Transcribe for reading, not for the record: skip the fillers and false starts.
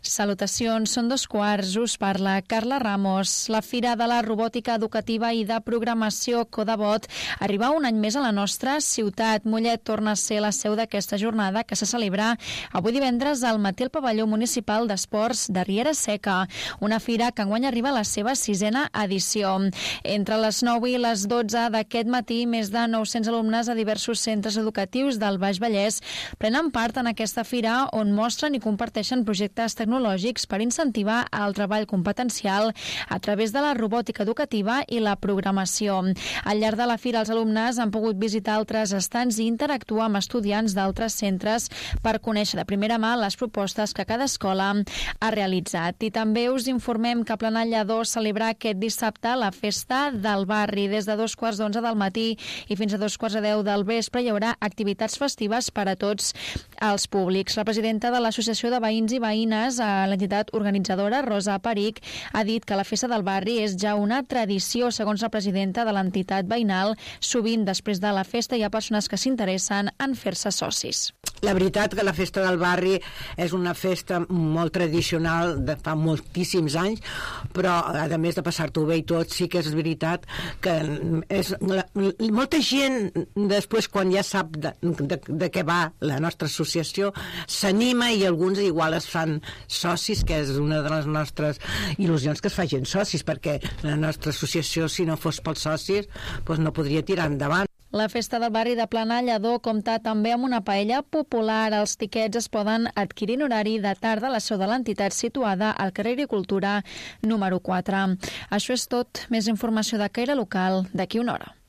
Salutacions, són 2:15, us parla Carla Ramos. La Fira de la Robòtica Educativa i de Programació Codebot arriba un any més a la nostra ciutat. Mollet torna a ser la seu d'aquesta jornada que se celebra avui divendres al matí al pavelló municipal d'esports de Riera Seca, una fira que enguany arriba a la seva 6a edició. Entre les 9 i les 12 d'aquest matí, més de 900 alumnes a diversos centres educatius del Baix Vallès prenen part en aquesta fira on mostren i comparteixen projectes tecnològics per incentivar el treball competencial a través de la robòtica educativa i la programació. Al llarg de la fira, els alumnes han pogut visitar altres estants i interactuar amb estudiants d'altres centres per conèixer de primera mà les propostes que cada escola ha realitzat. I també us informem que Planà Lledó celebra aquest dissabte la festa del barri. Des de 2:15 del matí i fins a 2:10 del vespre hi haurà activitats festives per a tots els públics. La presidenta de l'Associació de Veïns i Veïnes a l'entitat organitzadora, Rosa Peric, ha dit que la festa del barri és ja una tradició. Segons la presidenta de l'entitat veïnal, sovint després de la festa hi ha persones que s'interessen en fer-se socis. La veritat que la festa del barri és una festa molt tradicional de fa moltíssims anys, però a més de passar-t'ho bé i tot, sí que és veritat que molta gent després, quan ja sap de què va la nostra associació, s'anima i alguns igual es fan socis, que és una de les nostres il·lusions, que es facin socis, perquè la nostra associació, si no fos pels socis, doncs no podria tirar endavant. La festa del barri de Planà Lledó compta també amb una paella popular. Els tiquets es poden adquirir en horari de tarda a la seu de l'entitat situada al carrer Agricultura número 4. Això és tot. Més informació de caire local d'aquí una hora.